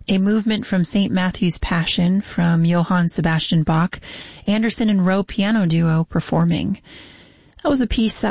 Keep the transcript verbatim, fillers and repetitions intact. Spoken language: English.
a movement from Saint Matthew's Passion from Johann Sebastian Bach, Anderson and Rowe piano duo performing. That was a piece that